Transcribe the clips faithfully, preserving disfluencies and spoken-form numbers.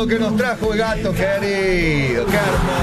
lo que nos trajo el gato querido. Qué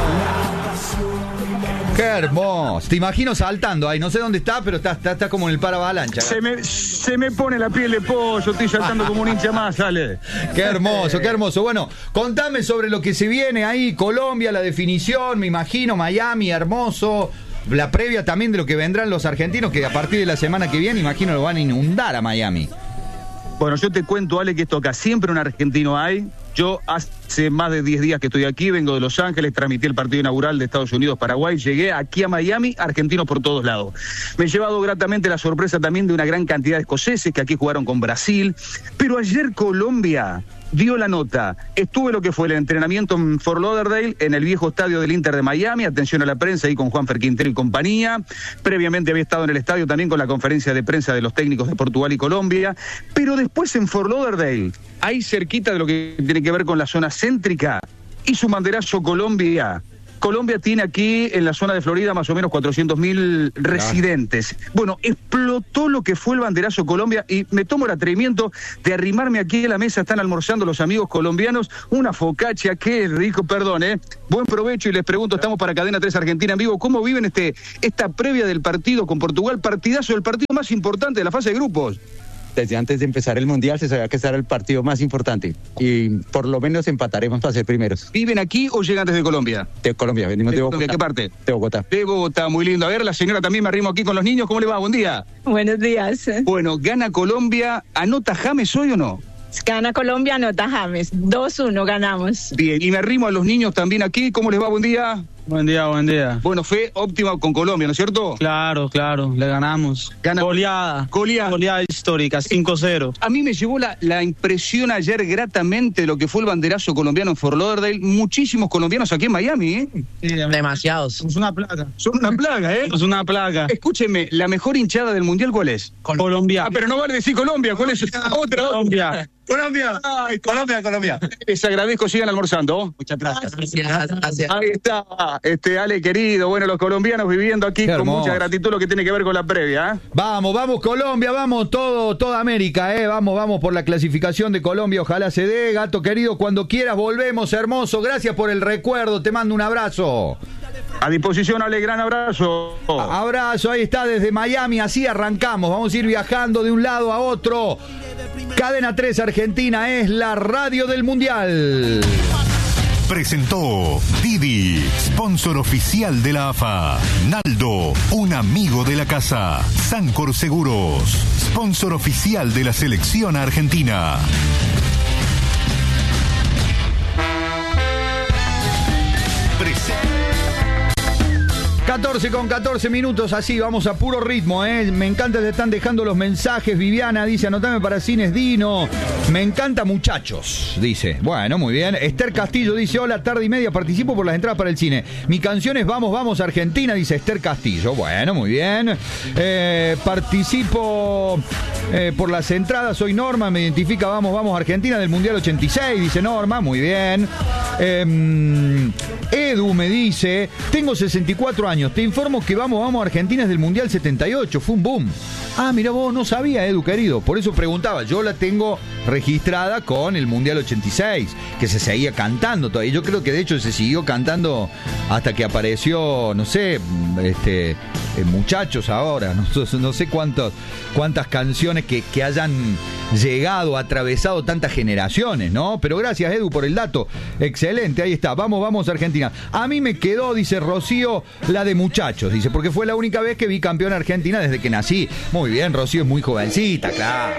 hermoso. Qué hermoso. Te imagino saltando ahí. No sé dónde está, pero está, está, está como en el paravalancha. Se me, se me pone la piel de pollo. Estoy saltando como un hincha más, sale. Qué hermoso, qué hermoso. Bueno, contame sobre lo que se viene ahí. Colombia, la definición, me imagino. Miami, hermoso. La previa también de lo que vendrán los argentinos, que a partir de la semana que viene, imagino, lo van a inundar a Miami. Bueno, yo te cuento, Ale, que esto acá siempre un argentino hay. Yo hace más de diez días que estoy aquí, vengo de Los Ángeles, transmití el partido inaugural de Estados Unidos-Paraguay, llegué aquí a Miami, argentinos por todos lados. Me he llevado gratamente la sorpresa también de una gran cantidad de escoceses que aquí jugaron con Brasil, pero ayer Colombia dio la nota. Estuve lo que fue el entrenamiento en Fort Lauderdale, en el viejo estadio del Inter de Miami, atención a la prensa ahí con Juanfer Quintero y compañía. Previamente había estado en el estadio también con la conferencia de prensa de los técnicos de Portugal y Colombia, pero después en Fort Lauderdale, ahí cerquita de lo que tiene que ver con la zona céntrica, hizo un banderazo Colombia. Colombia tiene aquí en la zona de Florida más o menos cuatrocientos mil residentes. Bueno, explotó lo que fue el banderazo Colombia y me tomo el atrevimiento de arrimarme aquí en la mesa. Están almorzando los amigos colombianos. Una focaccia, qué rico, perdón, ¿eh? Buen provecho y les pregunto, estamos para Cadena tres Argentina en vivo. ¿Cómo viven este esta previa del partido con Portugal? Partidazo, el partido más importante de la fase de grupos. Desde antes de empezar el Mundial se sabía que este era el partido más importante y por lo menos empataremos para ser primeros. ¿Viven aquí o llegan desde Colombia? De Colombia, venimos de, de Bogotá. ¿De qué parte? De Bogotá. De Bogotá, muy lindo. A ver, la señora también me arrimo aquí con los niños. ¿Cómo le va? Buen día. Buenos días. Bueno, ¿gana Colombia? ¿Anota James hoy o no? Gana Colombia, anota James. dos uno ganamos. Bien, y me arrimo a los niños también aquí. ¿Cómo les va? Buen día. Buen día, buen día. Bueno, fue óptima con Colombia, ¿no es cierto? Claro, claro, le ganamos. Gana... Goleada. Goleada. Goleada histórica, cinco cero. A mí me llevó la, la impresión ayer gratamente de lo que fue el banderazo colombiano en Fort Lauderdale. Muchísimos colombianos aquí en Miami, ¿eh? Sí, demasiados. Somos una plaga. Son una plaga, ¿eh? Es una plaga. Escúcheme, ¿la mejor hinchada del Mundial cuál es? Colombia. Ah, pero no vale decir Colombia, ¿cuál es? Otra. Colombia. Colombia. Ay, Colombia, Colombia. Les agradezco, sigan almorzando. Muchas gracias. Gracias. Ahí está, este Ale querido, bueno, los colombianos viviendo aquí Qué con hermoso. mucha gratitud lo que tiene que ver con la previa, ¿eh? Vamos, vamos Colombia, vamos todo, toda América, eh, vamos, vamos por la clasificación de Colombia, ojalá se dé, gato querido, cuando quieras volvemos, hermoso, gracias por el recuerdo, te mando un abrazo. A disposición, Ale, gran abrazo. Abrazo, ahí está desde Miami, así arrancamos, vamos a ir viajando de un lado a otro. Cadena tres Argentina es la radio del Mundial. Presentó Didi, sponsor oficial de la A F A. Naldo, un amigo de la casa. Sancor Seguros, sponsor oficial de la selección argentina. catorce con catorce minutos, así vamos a puro ritmo, ¿eh? Me encanta, te están dejando los mensajes. Viviana dice, anotame para Cines Dino. Me encanta, muchachos, dice. Bueno, muy bien. Esther Castillo dice, hola, tarde y media, participo por las entradas para el cine. Mi canción es Vamos, Vamos Argentina, dice Esther Castillo. Bueno, muy bien. Eh, participo eh, por las entradas, soy Norma, me identifica Vamos, Vamos Argentina del Mundial ochenta y seis, dice Norma, muy bien. Eh, Edu me dice, tengo sesenta y cuatro años, te informo que Vamos, Vamos Argentina es del Mundial setenta y ocho, fue un boom. Ah, mira vos, no sabía, Edu, querido, por eso preguntaba, yo la tengo registrada con el Mundial ochenta y seis, que se seguía cantando todavía, yo creo que de hecho se siguió cantando hasta que apareció, no sé, este, eh, muchachos ahora, no, no sé cuántos, cuántas canciones que, que hayan llegado, atravesado tantas generaciones, ¿no? Pero gracias, Edu, por el dato, excelente, ahí está, Vamos, Vamos Argentina. A mí me quedó, dice Rocío, la de muchachos, dice, porque fue la única vez que vi campeón Argentina desde que nací. Muy bien, Rocío es muy jovencita, claro.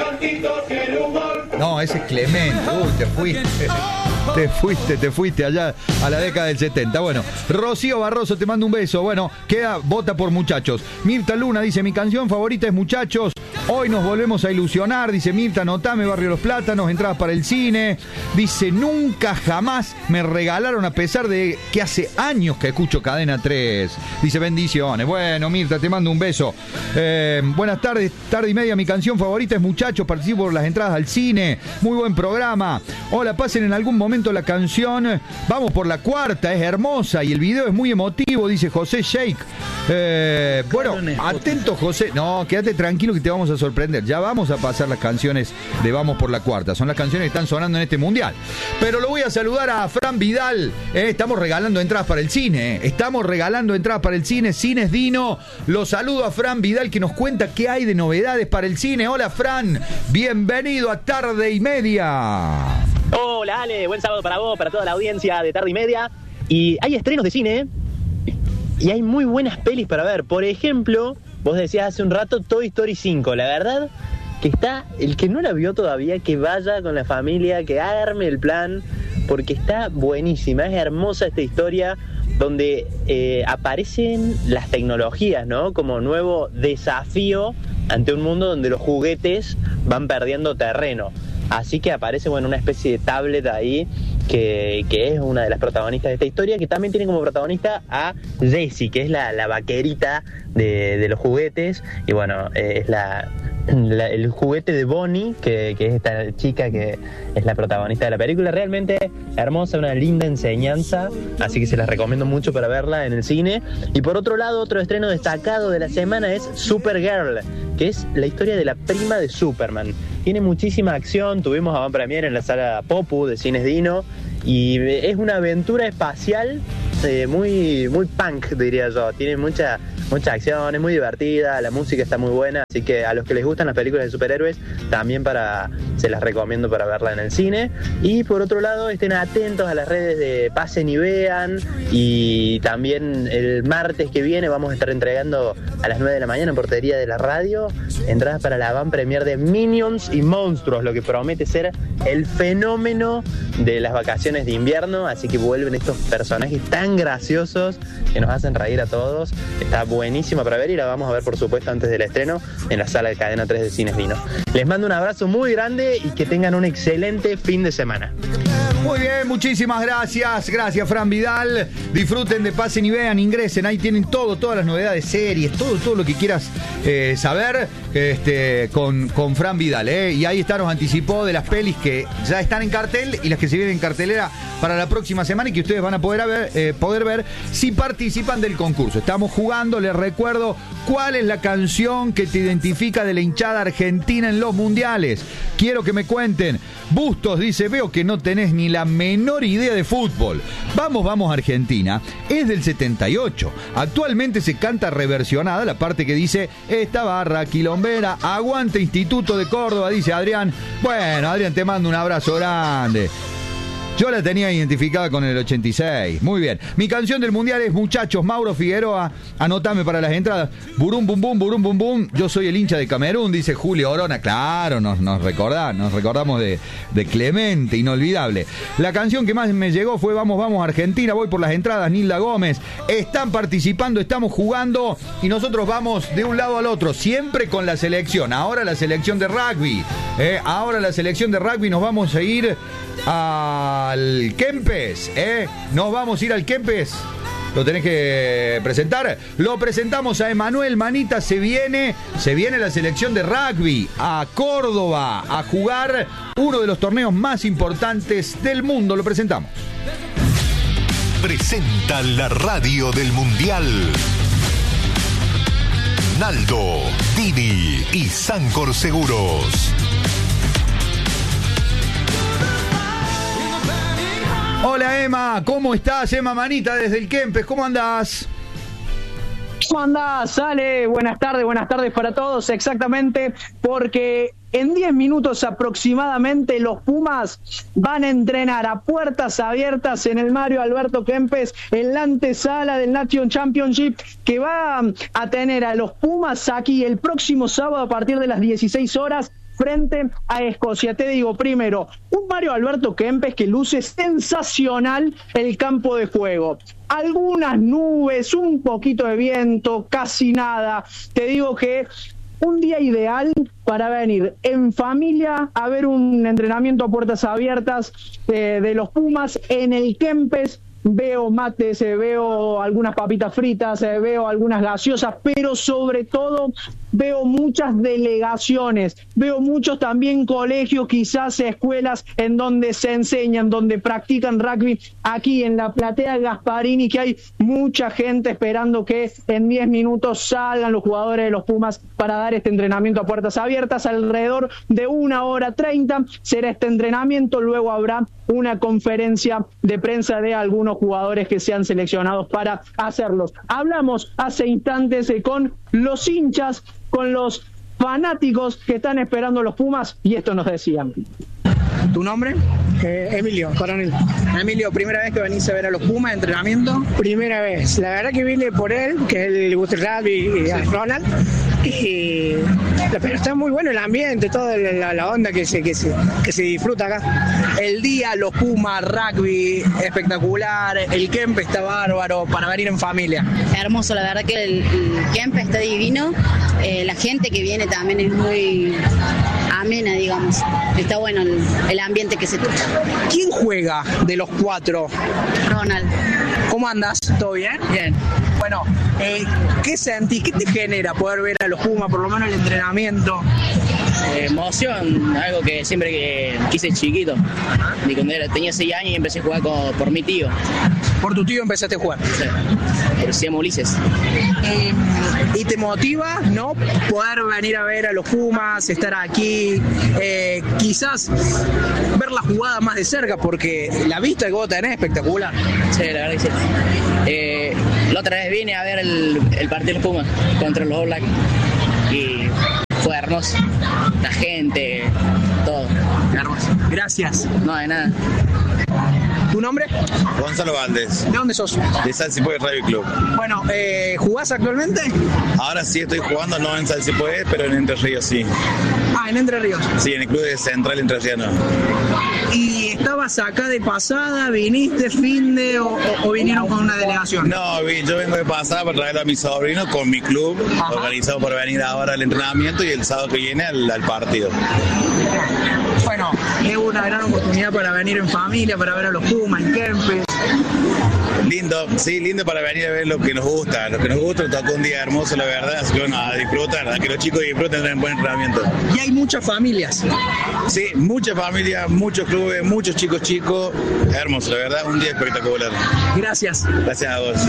No, ese es Clemente. Uy, te fuiste. Te fuiste, te fuiste allá a la década del setenta. Bueno, Rocío Barroso, te mando un beso. Bueno, queda, vota por Muchachos. Mirta Luna dice, mi canción favorita es Muchachos. Hoy nos volvemos a ilusionar, dice Mirta, anotame Barrio Los Plátanos, entradas para el cine. Dice, nunca jamás me regalaron, a pesar de que hace años que escucho Cadena tres. Dice, bendiciones. Bueno, Mirta, te mando un beso. Eh, buenas tardes, tarde y media, mi canción favorita es Muchachos, participo por las entradas al cine. Muy buen programa. Hola, pasen en algún momento la canción Vamos por la cuarta, es hermosa y el video es muy emotivo, dice José Sheik. Eh, bueno, atento José. No, quédate tranquilo que te vamos a sorprender. Ya vamos a pasar las canciones de Vamos por la cuarta. Son las canciones que están sonando en este mundial. Pero lo voy a saludar a Fran Vidal. Eh, estamos regalando entradas para el cine. Eh. Estamos regalando entradas para el cine. Cines Dino. Lo saludo a Fran Vidal que nos cuenta qué hay de novedades para el cine. Hola Fran, bienvenido a Tarde y Media. Hola Ale, buen sábado para vos, para toda la audiencia de Tarde y Media. Y hay estrenos de cine y hay muy buenas pelis para ver. Por ejemplo, vos decías hace un rato Toy Story cinco. La verdad que está, el que no la vio todavía, que vaya con la familia, que arme el plan, porque está buenísima. Es hermosa esta historia donde eh, aparecen las tecnologías, ¿no? Como nuevo desafío ante un mundo donde los juguetes van perdiendo terreno. Así que aparece, bueno, una especie de tablet ahí que, que es una de las protagonistas de esta historia, que también tiene como protagonista a Jessie, que es la, la vaquerita de, de los juguetes. Y bueno, eh, es la, la, el juguete de Bonnie, que, que es esta chica que es la protagonista de la película. Realmente hermosa, una linda enseñanza, así que se las recomiendo mucho para verla en el cine. Y por otro lado, otro estreno destacado de la semana es Supergirl, que es la historia de la prima de Superman. Tiene muchísima acción, tuvimos avant premiere en la sala Popu de Cines Dino y es una aventura espacial eh, muy, muy punk, diría yo. Tiene mucha, mucha acción, es muy divertida, la música está muy buena, así que a los que les gustan las películas de superhéroes también para, se las recomiendo para verla en el cine. Y por otro lado, estén atentos a las redes de Pasen y Vean, y también el martes que viene vamos a estar entregando a las nueve de la mañana en Portería de la Radio entradas para la avant premiere de Minions y Monstruos, lo que promete ser el fenómeno de las vacaciones de invierno. Así que vuelven estos personajes tan graciosos que nos hacen reír a todos. Está buenísima para ver y la vamos a ver, por supuesto, antes del estreno en la sala de Cadena tres de Cines Dino. Les mando un abrazo muy grande y que tengan un excelente fin de semana. Muy bien, muchísimas gracias. Gracias, Fran Vidal. Disfruten de Pasen y Vean, ingresen. Ahí tienen todo, todas las novedades, series, todo, todo lo que quieras eh, saber este, con, con Fran Vidal. Eh. Y ahí está, nos anticipó de las pelis que ya están en cartel y las que se vienen en cartelera para la próxima semana y que ustedes van a poder ver, eh, poder ver si participan del concurso. Estamos jugando, les recuerdo cuál es la canción que te identifica de la hinchada argentina en los mundiales. Quiero que me cuenten. Bustos dice, veo que no tenés ni la menor idea de fútbol. Vamos, vamos Argentina. Es del setenta y ocho. Actualmente se canta reversionada la parte que dice, esta barra quilombera, aguante Instituto de Córdoba, dice Adrián. Bueno, Adrián, te mando un abrazo grande. Yo la tenía identificada con el ochenta y seis. Muy bien. Mi canción del mundial es Muchachos, Mauro Figueroa. Anotame para las entradas. Burum, bum, bum, burum, bum, bum. Yo soy el hincha de Camerún, dice Julio Orona. Claro, nos, nos recordamos, nos recordamos de, de Clemente, inolvidable. La canción que más me llegó fue Vamos, vamos Argentina. Voy por las entradas, Nilda Gómez. Están participando, estamos jugando y nosotros vamos de un lado al otro, siempre con la selección. Ahora la selección de rugby. Eh, ahora la selección de rugby, nos vamos a ir al Kempes, ¿eh? Nos vamos a ir al Kempes. Lo tenés que presentar. Lo presentamos a Emanuel Manita. Se viene, se viene la selección de rugby a Córdoba a jugar uno de los torneos más importantes del mundo. Lo presentamos. Presenta la radio del Mundial. Naldo, Didi y Sancor Seguros. Hola Emma, ¿cómo estás? Emma Manita desde el Kempes, ¿cómo andás? ¿Cómo andás, Ale? Buenas tardes, buenas tardes para todos, exactamente, porque en diez minutos aproximadamente los Pumas van a entrenar a puertas abiertas en el Mario Alberto Kempes, en la antesala del Nation Championship, que va a tener a los Pumas aquí el próximo sábado a partir de las dieciséis horas, frente a Escocia. Te digo, primero, un Mario Alberto Kempes que luce sensacional el campo de juego. Algunas nubes, un poquito de viento, casi nada. Te digo que un día ideal para venir en familia a ver un entrenamiento a puertas abiertas eh, de los Pumas en el Kempes. Veo mates, eh, veo algunas papitas fritas, eh, veo algunas gaseosas, pero sobre todo veo muchas delegaciones, veo muchos también colegios, quizás escuelas en donde se enseñan, donde practican rugby, aquí en la platea Gasparini, que hay mucha gente esperando que en diez minutos salgan los jugadores de los Pumas para dar este entrenamiento a puertas abiertas. Alrededor de una hora treinta será este entrenamiento, luego habrá una conferencia de prensa de algunos jugadores que sean seleccionados para hacerlos. Hablamos hace instantes con los hinchas, con los fanáticos que están esperando los Pumas, y esto nos decían. ¿Tu nombre? Eh, Emilio, coronel. Emilio, ¿primera vez que venís a ver a los Pumas de entrenamiento? Primera vez. La verdad que vine por él, que es el rugby y a Ronald. Y, pero está muy bueno el ambiente, toda la, la onda que se, que, se, que se disfruta acá. El día, los Pumas, rugby, espectacular. El Kempe está bárbaro para venir en familia. Hermoso, la verdad que el, el Kempe está divino. Eh, la gente que viene también es muy amena, digamos. Está bueno el, el ambiente que se escucha. ¿Quién juega de los cuatro? Ronald. ¿Cómo andas? ¿Todo bien? Bien. Bueno, eh, ¿qué sentís? ¿Qué te genera poder ver a los Pumas, por lo menos el entrenamiento? Eh, emoción, algo que siempre que quise chiquito. Y cuando era, tenía seis años y empecé a jugar con, por mi tío. ¿Por tu tío empezaste a jugar? Sí. Pero se llama Ulises. Eh, ¿Y te motiva, no? Poder venir a ver a los Pumas, estar aquí, eh, quizás ver la jugada más de cerca, porque la vista que vos tenés es espectacular. Sí, la verdad que sí. Eh, la otra vez vine a ver el, el partido de los Pumas contra los All Blacks y fue hermoso. La gente, todo. Hermoso. Gracias. No, de nada. ¿Tu nombre? Gonzalo Valdés. ¿De dónde sos? De Salsipué Rugby Club. Bueno, eh, ¿jugás actualmente? Ahora sí estoy jugando, no en Salsipué, pero en Entre Ríos sí. Ah, en Entre Ríos. Sí, en el club de Central Entrerriano. ¿Y estabas acá de pasada, viniste fin de o, o, o vinieron con una delegación? No, yo vengo de pasada para traer a mi sobrino con mi club, Ajá. organizado por venir ahora al entrenamiento y el sábado que viene al, al partido. Bueno, es una gran oportunidad para venir en familia, para ver a los Pumas, en Kempes. Lindo, sí, lindo para venir a ver lo que nos gusta. Lo que nos gusta, nos tocó un día hermoso, la verdad. Así que bueno, a disfrutar, a que los chicos disfruten de un buen entrenamiento. Y hay muchas familias. Sí, muchas familias, muchos clubes, muchos chicos chicos. Hermoso, la verdad, un día espectacular. Gracias. Gracias a vos.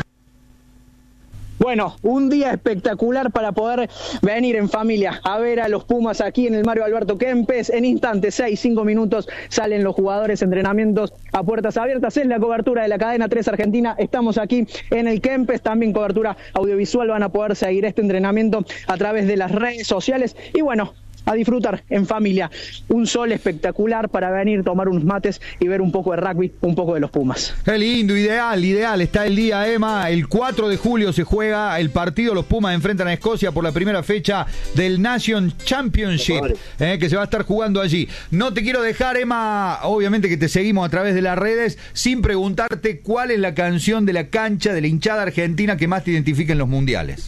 Bueno, un día espectacular para poder venir en familia a ver a los Pumas aquí en el Mario Alberto Kempes. En instantes, seis, cinco minutos, salen los jugadores, entrenamientos a puertas abiertas. Es la cobertura de la cadena tres Argentina. Estamos aquí en el Kempes, también cobertura audiovisual. Van a poder seguir este entrenamiento a través de las redes sociales. Y bueno, a disfrutar en familia. Un sol espectacular para venir, tomar unos mates y ver un poco de rugby, un poco de los Pumas. Qué lindo, ideal, ideal. Está el día, Emma. El cuatro de julio se juega el partido. Los Pumas enfrentan a Escocia por la primera fecha del Nation Championship, eh, que se va a estar jugando allí. No te quiero dejar, Emma, obviamente que te seguimos a través de las redes, sin preguntarte cuál es la canción de la cancha de la hinchada argentina que más te identifica en los mundiales.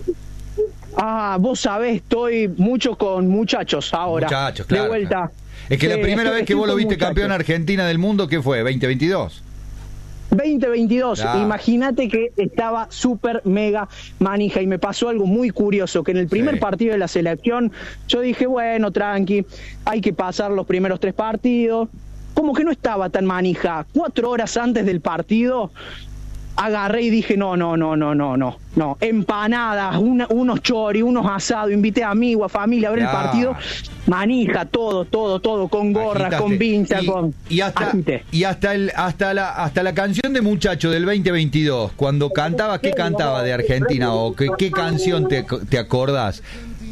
Ah, vos sabés, estoy mucho con muchachos ahora. Muchachos, claro. De vuelta. Es que sí, la primera estoy, vez que vos lo viste muchachos. campeón Argentina del mundo, ¿qué fue? ¿veinte veintidós? veinte veintidós, Claro. Imagínate que estaba súper mega manija y me pasó algo muy curioso, que en el primer Sí. partido de la selección yo dije, bueno, tranqui, hay que pasar los primeros tres partidos. Como que no estaba tan manija. Cuatro horas antes del partido agarré y dije, no, no, no, no, no, no, no, empanadas, una, unos chori, unos asados, invité a amigos, a familia a ver Claro. el partido, manija, todo, todo, todo, con gorra, Agitaste. con pincha, y, con... y hasta agité. y hasta el hasta la hasta la canción de Muchacho del veinte veintidós, cuando cantaba, ¿qué cantaba de Argentina o qué, qué canción te, te acordás?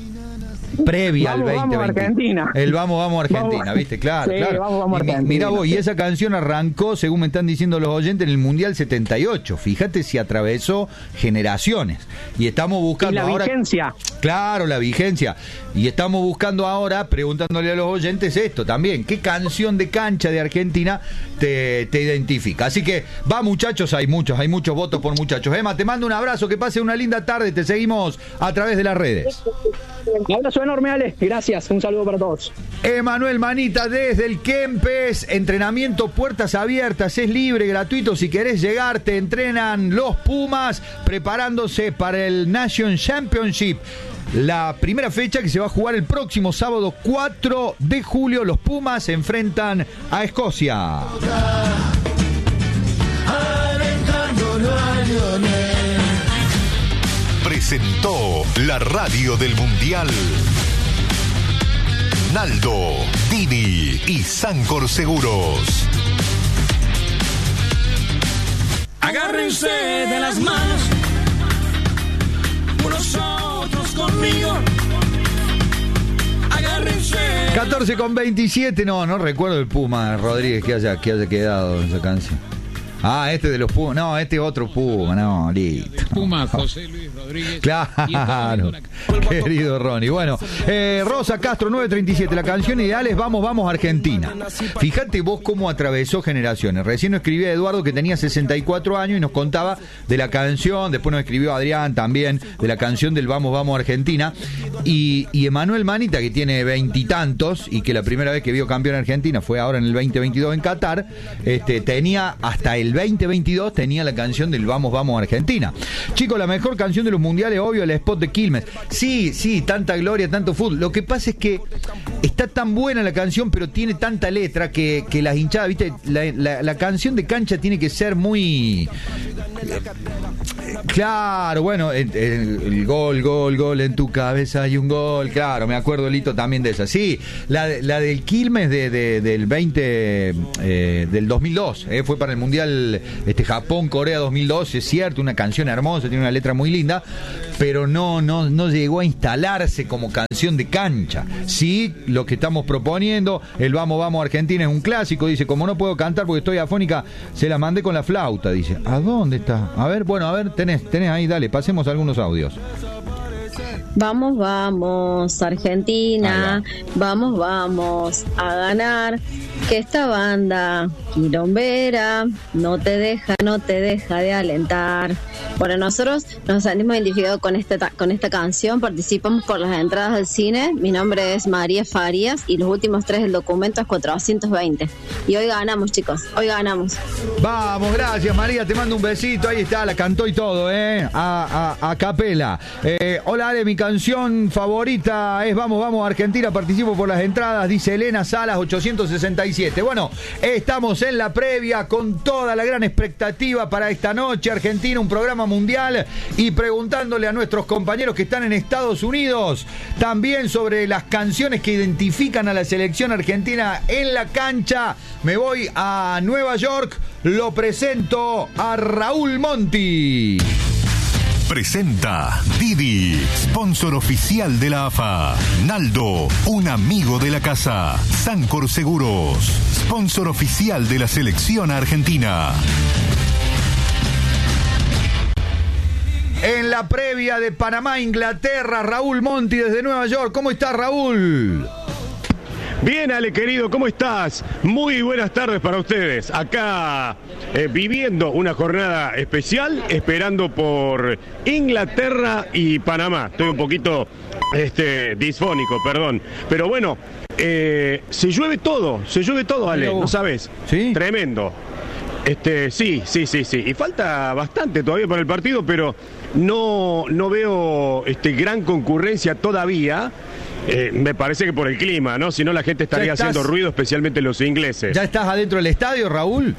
Previa Vamos, al veinte vamos, veinte. Argentina. El vamos, vamos Argentina, Vamos. ¿viste? Claro, Sí, claro. vamos, vamos, Y mi- Argentina. mirá vos, y esa canción arrancó, según me están diciendo los oyentes, en el Mundial setenta y ocho. Fíjate si atravesó generaciones. Y estamos buscando Y la ahora... vigencia. Claro, la vigencia. Y estamos buscando ahora, preguntándole a los oyentes esto también. ¿Qué canción de cancha de Argentina te, te identifica? Así que va, muchachos, hay muchos, hay muchos votos por muchachos. Emma, te mando un abrazo, que pase una linda tarde, te seguimos a través de las redes. Un abrazo enorme, Ale. Gracias. Un saludo para todos. Emanuel Manita desde el Kempes, entrenamiento puertas abiertas, es libre, gratuito, si querés llegar, te entrenan los Pumas preparándose para el Nation Championship. la primera fecha que se va a jugar el próximo sábado cuatro de julio. Los Pumas se enfrentan a Escocia. Presentó la radio del Mundial Naldo, Dini y Sancor Seguros. Agárrense de las manos, unos a otros conmigo. Agárrense. catorce con veintisiete, no, no recuerdo el Puma Rodríguez que haya, que haya quedado en esa canción. Ah, este de los Pumas, no, este es otro Puma, no, listo. Puma, José Luis Rodríguez. Claro, querido Ronnie. Bueno, eh, Rosa Castro, nueve treinta y siete, la canción ideal es Vamos, Vamos Argentina. Fíjate vos cómo atravesó generaciones. Recién nos escribía Eduardo que tenía sesenta y cuatro años y nos contaba de la canción, después nos escribió Adrián también, de la canción del Vamos, Vamos Argentina. Y, y Emanuel Manita, que tiene veintitantos y, y que la primera vez que vio campeón Argentina fue ahora en el veinte veintidós en Qatar, este, tenía hasta el veinte veintidós tenía la canción del Vamos, Vamos Argentina. Chicos, la mejor canción de los mundiales, obvio, el spot de Quilmes. Sí, sí, tanta gloria, tanto fútbol. Lo que pasa es que está tan buena la canción, pero tiene tanta letra que, que las hinchadas, viste, la, la, la canción de cancha tiene que ser muy... Claro, bueno, el, el, el gol, gol, gol, en tu cabeza hay un gol, claro, me acuerdo, Lito, también de esa. Sí, la, la del Quilmes de, de, del veinte, eh, del dos mil dos, eh, fue para el Mundial este, Japón-Corea dos mil dos, es cierto, una canción hermosa, tiene una letra muy linda, pero no, no, no llegó a instalarse como canción de cancha. Sí, lo que estamos proponiendo, el Vamos, Vamos Argentina es un clásico, dice, como no puedo cantar porque estoy afónica, se la mandé con la flauta, dice. ¿A dónde está? A ver, bueno, a ver, tenés, tenés ahí, dale, pasemos algunos audios. Vamos, vamos, Argentina, vamos, vamos a ganar, que esta banda quilombera no te deja, no te deja de alentar. Bueno, nosotros nos sentimos identificados con esta, con esta canción, participamos por las entradas al cine, mi nombre es María Farías y los últimos tres del documento es cuatrocientos veinte. Y hoy ganamos, chicos, hoy ganamos. Vamos, gracias María, te mando un besito, ahí está, la cantó y todo, ¿eh? A, a, a capela. Eh, hola Ale, mi canción favorita es Vamos, Vamos Argentina, participo por las entradas, dice Elena Salas ochocientos sesenta y siete. Bueno, estamos en la previa con toda la gran expectativa para esta noche, Argentina, un programa mundial, y preguntándole a nuestros compañeros que están en Estados Unidos también sobre las canciones que identifican a la selección argentina en la cancha. Me voy a Nueva York, lo presento a Raúl Monti. Presenta Didi, sponsor oficial de la A F A. Naldo, un amigo de la casa. Sancor Seguros, sponsor oficial de la selección argentina. En la previa de Panamá-Inglaterra, Raúl Monti desde Nueva York. ¿Cómo estás, Raúl? Bien, Ale, querido, ¿cómo estás? Muy buenas tardes para ustedes. Acá eh, viviendo una jornada especial, esperando por Inglaterra y Panamá. Estoy un poquito este, disfónico, perdón. Pero bueno, eh, se llueve todo, se llueve todo, Ale, ¿no sabes? ¿Sí? Tremendo. Este, sí, sí, sí, sí. Y falta bastante todavía para el partido, pero no, no veo este, gran concurrencia todavía. Eh, me parece que por el clima, ¿no? Si no, la gente estaría estás... haciendo ruido, especialmente los ingleses. ¿Ya estás adentro del estadio, Raúl?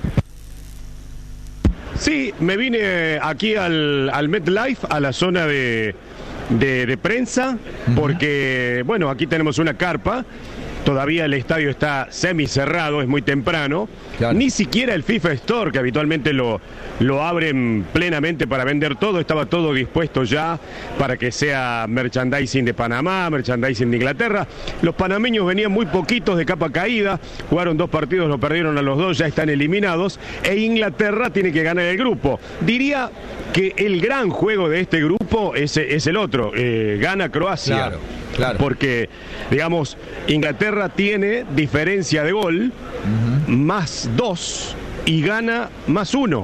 Sí, me vine aquí al, al MetLife, a la zona de, de, de prensa, uh-huh. porque, bueno, aquí tenemos una carpa. Todavía el estadio está semicerrado, es muy temprano. Claro. Ni siquiera el FIFA Store, que habitualmente lo, lo abren plenamente para vender todo, estaba todo dispuesto ya para que sea merchandising de Panamá, merchandising de Inglaterra. Los panameños venían muy poquitos de capa caída, jugaron dos partidos, lo perdieron a los dos, ya están eliminados, e Inglaterra tiene que ganar el grupo. Diría que el gran juego de este grupo es, es el otro, eh, gana Croacia. Claro. Claro. Porque, digamos, Inglaterra tiene diferencia de gol, uh-huh. más dos y gana más uno.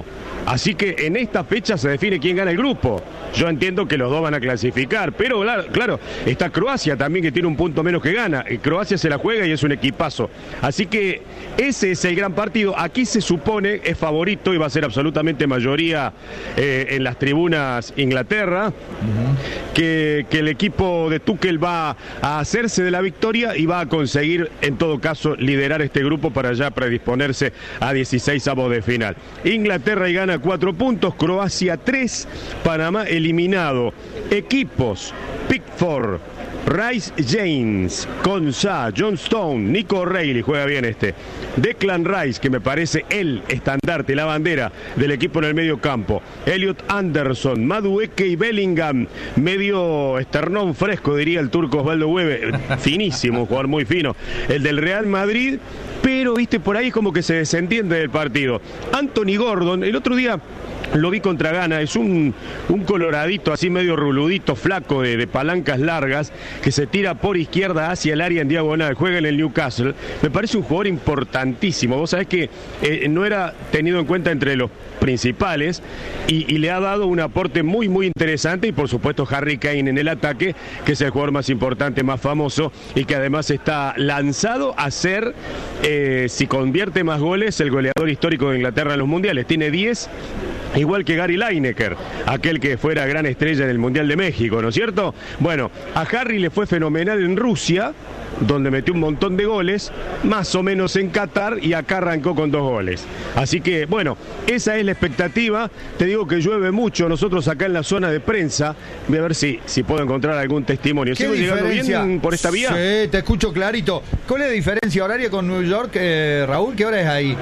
Así que en esta fecha se define quién gana el grupo. Yo entiendo que los dos van a clasificar, pero claro, claro, está Croacia también, que tiene un punto menos que gana. Croacia se la juega y es un equipazo. Así que ese es el gran partido. Aquí se supone es favorito y va a ser absolutamente mayoría eh, en las tribunas Inglaterra, uh-huh. que, que el equipo de Tuchel va a hacerse de la victoria y va a conseguir, en todo caso, liderar este grupo para ya predisponerse a dieciséis avos de final. Inglaterra y gana cuatro puntos, Croacia tres, Panamá eliminado. Equipos: Pickford, Rice James, Konsa, John Stone, Nico Reilly, juega bien este, Declan Rice, que me parece el estandarte, la bandera del equipo en el medio campo, Elliot Anderson, Madueke y Bellingham, medio esternón fresco, diría el turco Osvaldo Hueve, finísimo, un jugador muy fino, el del Real Madrid, pero viste, por ahí como que se desentiende del partido. Anthony Gordon, el otro día lo vi contra Ghana, es un, un coloradito así medio ruludito, flaco, de, de palancas largas, que se tira por izquierda hacia el área en diagonal, juega en el Newcastle. Me parece un jugador importantísimo. Vos sabés que eh, no era tenido en cuenta entre los principales y, y le ha dado un aporte muy muy interesante, y por supuesto Harry Kane en el ataque, que es el jugador más importante, más famoso, y que además está lanzado a ser, eh, si convierte más goles, el goleador histórico de Inglaterra en los mundiales. Tiene diez, igual que Gary Lineker, aquel que fuera gran estrella en el Mundial de México, ¿no es cierto? Bueno, a Harry le fue fenomenal en Rusia, donde metió un montón de goles, más o menos en Qatar, y acá arrancó con dos goles. Así que, bueno, esa es la expectativa. Te digo que llueve mucho, nosotros acá en la zona de prensa, voy a ver si, si puedo encontrar algún testimonio. ¿Sigo llegando bien por esta vía? Sí, te escucho clarito. ¿Cuál es la diferencia horaria con New York, eh, Raúl? ¿Qué hora es ahí?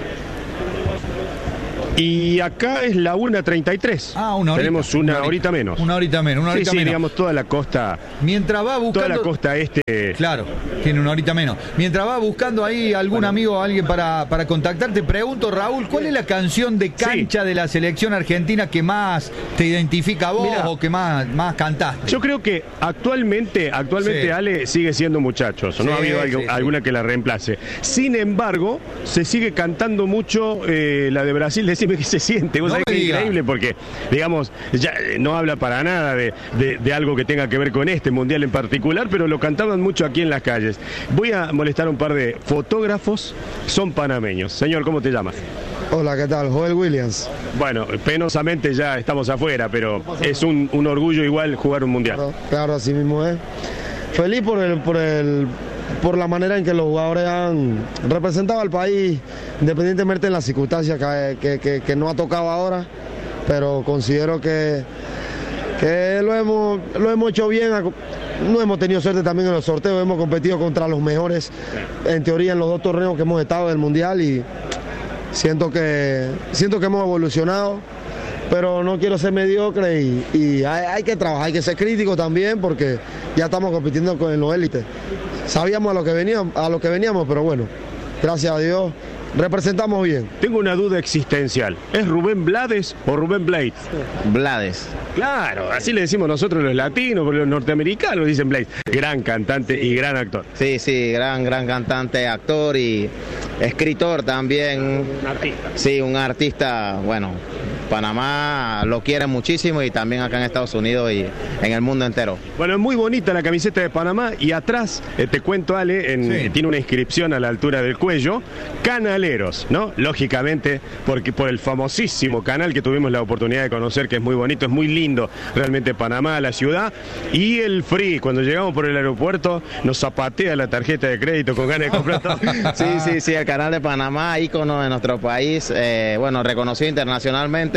Y acá es la una treinta y tres. Ah, una horita. Tenemos una, una horita menos. Una horita menos, una horita sí, sí, menos. digamos toda la costa. Mientras va buscando... Toda la costa este. Claro, tiene una horita menos. Mientras va buscando ahí algún bueno. amigo o alguien para, para contactar, te pregunto, Raúl, ¿cuál es la canción de cancha sí. de la selección argentina que más te identifica a vos? Mirá, o que más, más cantaste? Yo creo que actualmente, actualmente sí. Ale sigue siendo Muchachos. No sí, ha habido algo, sí, alguna sí. que la reemplace. Sin embargo, se sigue cantando mucho eh, la de Brasil. Decime que se siente. No sabés que es increíble porque, digamos, ya no habla para nada de, de, de algo que tenga que ver con este mundial en particular, pero lo cantaban mucho aquí en las calles. Voy a molestar a un par de fotógrafos, son panameños. Señor, ¿cómo te llamas? Hola, ¿qué tal? Joel Williams. Bueno, penosamente ya estamos afuera, pero es un, un orgullo igual jugar un mundial. Claro, claro, así mismo es. Feliz por el, por el por la manera en que los jugadores han representado al país, independientemente de las circunstancias que, que, que, que no ha tocado ahora, pero considero que, que lo, hemos, lo hemos hecho bien. No hemos tenido suerte también en los sorteos, hemos competido contra los mejores, en teoría, en los dos torneos que hemos estado del Mundial, y siento que, siento que hemos evolucionado, pero no quiero ser mediocre y, y hay, hay que trabajar, hay que ser crítico también, porque ya estamos compitiendo con los élites. Sabíamos a lo que veníamos, a lo que veníamos, pero bueno, gracias a Dios representamos bien. Tengo una duda existencial. ¿Es Rubén Blades o Rubén Blades? Blades. Claro, así le decimos nosotros los latinos, porque los norteamericanos dicen Blades. Gran cantante y gran actor. Sí, sí, gran, gran cantante, actor y escritor también. Un artista. Sí, un artista, bueno, Panamá lo quiere muchísimo, y también acá en Estados Unidos y en el mundo entero. Bueno, es muy bonita la camiseta de Panamá, y atrás, eh, te cuento, Ale, en, sí. tiene una inscripción a la altura del cuello, Canaleros, ¿no? Lógicamente, porque por el famosísimo canal que tuvimos la oportunidad de conocer, que es muy bonito, es muy lindo realmente Panamá, la ciudad, y el free, cuando llegamos por el aeropuerto, nos zapatea la tarjeta de crédito con ganas de comprar todo. Sí, sí, sí, el canal de Panamá, ícono de nuestro país, eh, bueno, reconocido internacionalmente.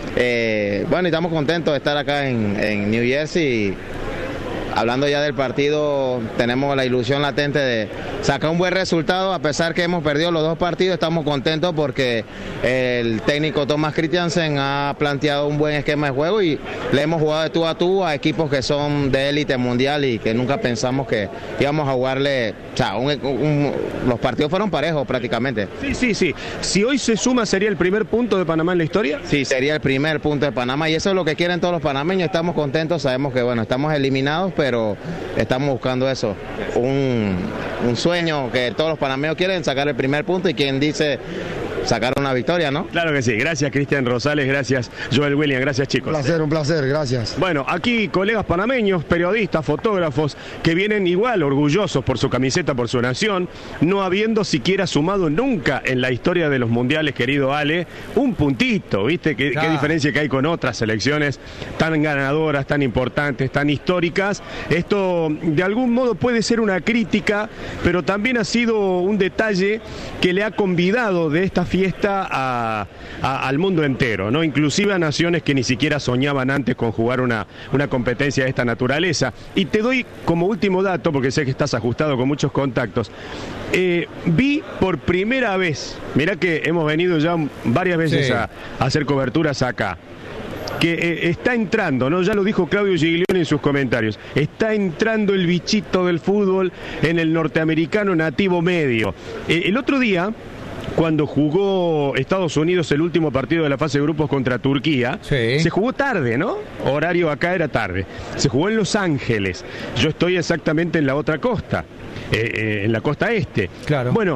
Eh, bueno, y estamos contentos de estar acá en, en New Jersey. Hablando ya del partido, tenemos la ilusión latente de sacar un buen resultado, a pesar que hemos perdido los dos partidos. Estamos contentos porque el técnico Thomas Christiansen ha planteado un buen esquema de juego y le hemos jugado de tú a tú a equipos que son de élite mundial y que nunca pensamos que íbamos a jugarle. O sea, un, un, los partidos fueron parejos prácticamente. Sí, sí, sí. Si hoy se suma, ¿sería el primer punto de Panamá en la historia? Sí, sería el primer punto de Panamá, y eso es lo que quieren todos los panameños. Estamos contentos, sabemos que bueno, estamos eliminados, pero estamos buscando eso, un, un sueño que todos los panameños quieren, sacar el primer punto, y quien dice sacar una victoria, ¿no? Claro que sí. Gracias, Cristian Rosales. Gracias, Joel William. Gracias, chicos. Un placer, un placer. Gracias. Bueno, aquí colegas panameños, periodistas, fotógrafos, que vienen igual orgullosos por su camiseta, por su nación, no habiendo siquiera sumado nunca en la historia de los mundiales, querido Ale, un puntito, ¿viste? ¿Qué, Claro. qué diferencia que hay con otras selecciones tan ganadoras, tan importantes, tan históricas? Esto, de algún modo, puede ser una crítica, pero también ha sido un detalle que le ha convidado de esta fiesta a, a, al mundo entero, ¿no? Inclusive a naciones que ni siquiera soñaban antes con jugar una, una competencia de esta naturaleza. Y te doy como último dato, porque sé que estás ajustado con muchos contactos. Eh, vi por primera vez, mirá que hemos venido ya varias veces Sí. a, a hacer coberturas acá, que eh, está entrando, ¿no? Ya lo dijo Claudio Giglione en sus comentarios, está entrando el bichito del fútbol en el norteamericano nativo medio. Eh, el otro día, cuando jugó Estados Unidos el último partido de la fase de grupos contra Turquía, Sí. se jugó tarde, ¿no? Horario acá era tarde. Se jugó en Los Ángeles. Yo estoy exactamente en la otra costa, eh, eh, en la costa este. Claro. Bueno,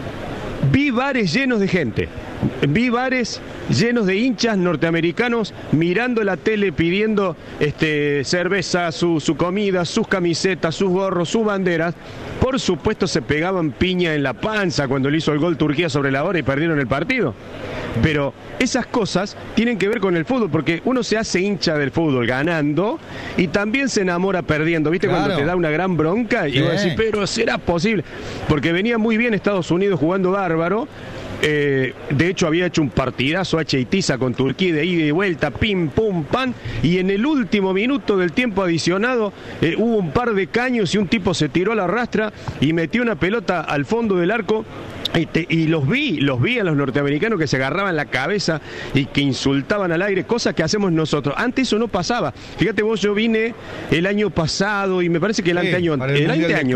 vi bares llenos de gente. Vi bares llenos de hinchas norteamericanos mirando la tele, pidiendo este, cerveza, su, su comida, sus camisetas, sus gorros, sus banderas. Por supuesto se pegaban piña en la panza cuando le hizo el gol Turquía sobre la hora y perdieron el partido. Pero esas cosas tienen que ver con el fútbol, porque uno se hace hincha del fútbol ganando y también se enamora perdiendo. ¿Viste? Claro. Cuando te da una gran bronca y Sí. vos decís, pero ¿será posible? Porque venía muy bien Estados Unidos jugando bárbaro. Eh, de hecho había hecho un partidazo H I Tiza con Turquía de ida y vuelta, pim, pum, pan, y en el último minuto del tiempo adicionado eh, hubo un par de caños y un tipo se tiró a la rastra y metió una pelota al fondo del arco. Y, te- y los vi, los vi a los norteamericanos que se agarraban la cabeza y que insultaban al aire, cosa que hacemos nosotros. Antes eso no pasaba. Fíjate vos, yo vine el año pasado y me parece que el Sí, anteaño, para el el Mundial de anteaño